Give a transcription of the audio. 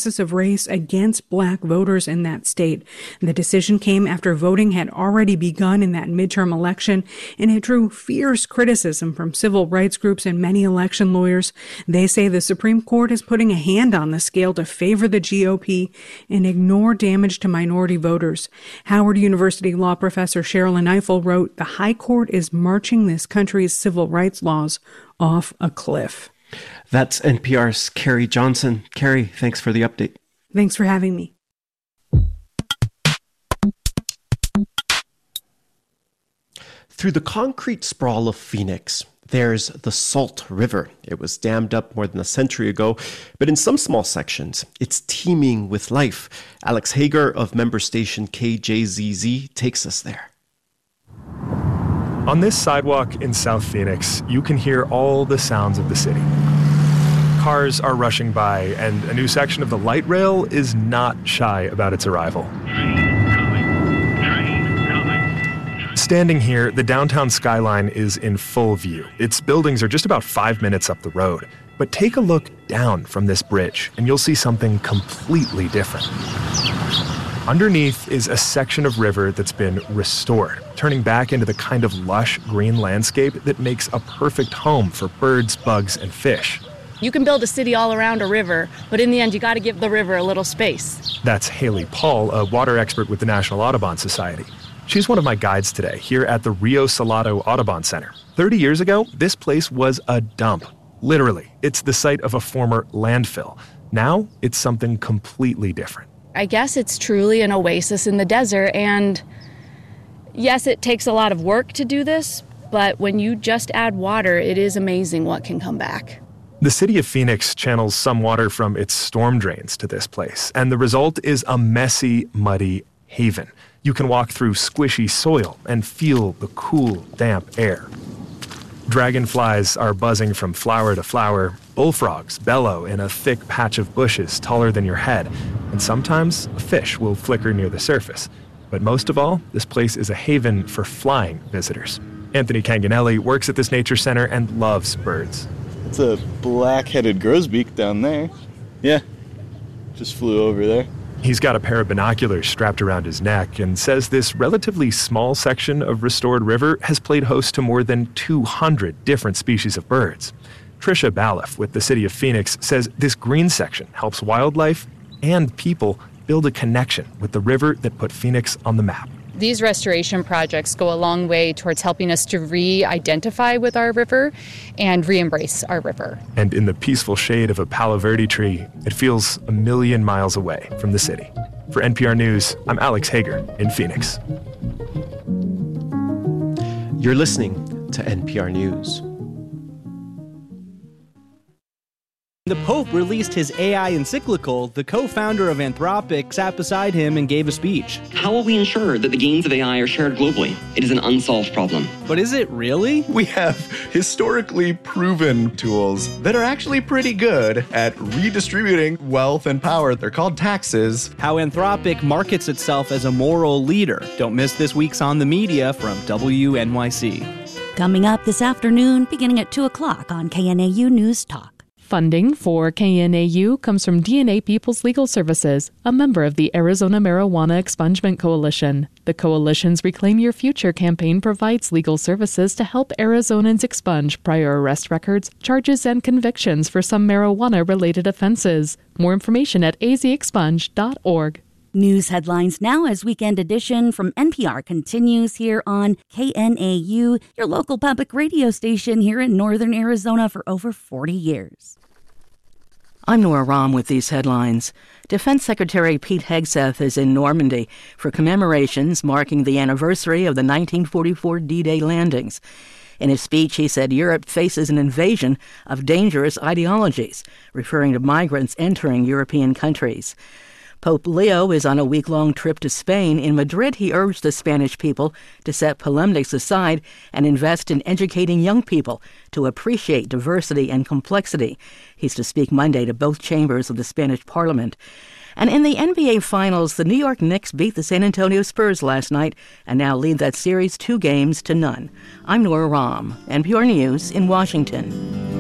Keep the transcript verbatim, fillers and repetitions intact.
basis of race against black voters in that state. The decision came after voting had already begun in that midterm election, and it drew fierce criticism from civil rights groups and many election lawyers. They say the Supreme Court is putting a hand on the scale to favor the G O P and ignore damage to minority voters. Howard University law professor Sherilyn Ifill wrote, "The High Court is marching this country's civil rights laws off a cliff." That's N P R's Carrie Johnson. Carrie, thanks for the update. Thanks for having me. Through the concrete sprawl of Phoenix, there's the Salt River. It was dammed up more than a century ago, but in some small sections, it's teeming with life. Alex Hager of member station K J Z Z takes us there. On this sidewalk in South Phoenix, you can hear all the sounds of the city. Cars are rushing by, and a new section of the light rail is not shy about its arrival. Train coming. Train coming. Standing here, the downtown skyline is in full view. Its buildings are just about five minutes up the road. But take a look down from this bridge, and you'll see something completely different. Underneath is a section of river that's been restored, turning back into the kind of lush green landscape that makes a perfect home for birds, bugs, and fish. You can build a city all around a river, but in the end, you got to give the river a little space. That's Haley Paul, a water expert with the National Audubon Society. She's one of my guides today here at the Rio Salado Audubon Center. thirty years ago, this place was a dump. Literally, it's the site of a former landfill. Now, it's something completely different. I guess it's truly an oasis in the desert, and yes, it takes a lot of work to do this, but when you just add water, it is amazing what can come back. The city of Phoenix channels some water from its storm drains to this place, and the result is a messy, muddy haven. You can walk through squishy soil and feel the cool, damp air. Dragonflies are buzzing from flower to flower. Bullfrogs bellow in a thick patch of bushes taller than your head. And sometimes a fish will flicker near the surface. But most of all, this place is a haven for flying visitors. Anthony Canganelli works at this nature center and loves birds. It's a black-headed grosbeak down there. Yeah, just flew over there. He's got a pair of binoculars strapped around his neck and says this relatively small section of restored river has played host to more than two hundred different species of birds. Tricia Balliff with the City of Phoenix says this green section helps wildlife and people build a connection with the river that put Phoenix on the map. These restoration projects go a long way towards helping us to re-identify with our river and re-embrace our river. And in the peaceful shade of a Palo Verde tree, it feels a million miles away from the city. For N P R News, I'm Alex Hager in Phoenix. You're listening to N P R News. The Pope released his A I encyclical. The co-founder of Anthropic sat beside him and gave a speech. How will we ensure that the gains of A I are shared globally? It is an unsolved problem. But is it really? We have historically proven tools that are actually pretty good at redistributing wealth and power. They're called taxes. How Anthropic markets itself as a moral leader. Don't miss this week's On the Media from W N Y C. Coming up this afternoon, beginning at two o'clock on K N A U News Talk. Funding for K N A U comes from D N A People's Legal Services, a member of the Arizona Marijuana Expungement Coalition. The coalition's Reclaim Your Future campaign provides legal services to help Arizonans expunge prior arrest records, charges, and convictions for some marijuana-related offenses. More information at a z expunge dot org. News headlines now as Weekend Edition from N P R continues here on K N A U, your local public radio station here in northern Arizona for over forty years. I'm Nora Rahm with these headlines. Defense Secretary Pete Hegseth is in Normandy for commemorations marking the anniversary of the nineteen forty-four D-Day landings. In his speech, he said Europe faces an invasion of dangerous ideologies, referring to migrants entering European countries. Pope Leo is on a week-long trip to Spain. In Madrid, he urged the Spanish people to set polemics aside and invest in educating young people to appreciate diversity and complexity. He's to speak Monday to both chambers of the Spanish Parliament. And in the N B A Finals, the New York Knicks beat the San Antonio Spurs last night and now lead that series two games to none. I'm Nora Rahm, N P R News in Washington.